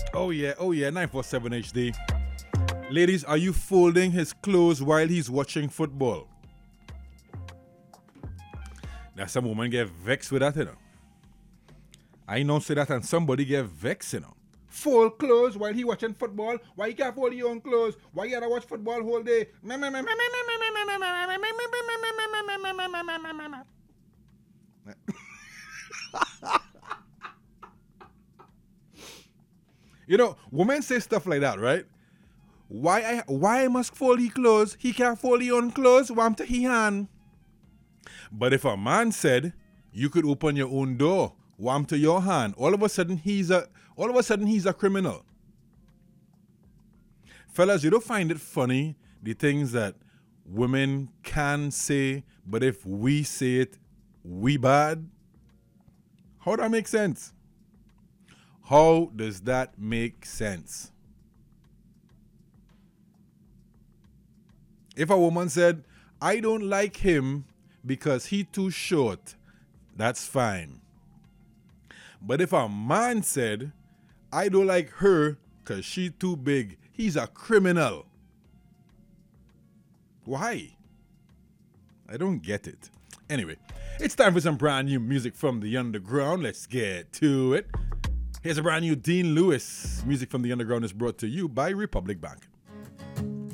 Oh yeah, 947 HD. Ladies, are you folding his clothes while he's watching football? Now some woman get vexed with that, you know. I know say that and somebody get vexed, you know. Fold clothes while he watching football. Why you can't fold your own clothes? Why you gotta watch football whole day? You know, women say stuff like that, right? Why I must fold his clothes? He can't fold his own clothes. Wham to he hand. But if a man said you could open your own door, wham to your hand, all of a sudden he's a criminal. Fellas, you don't find it funny the things that women can say, but if we say it, we bad? How that make sense? How does that make sense? If a woman said, I don't like him because he too short, that's fine. But if a man said, I don't like her because she too big, he's a criminal. Why? I don't get it. Anyway, it's time for some brand new music from the underground. Let's get to it. Here's a brand new Dean Lewis. Music from the underground is brought to you by Republic Bank.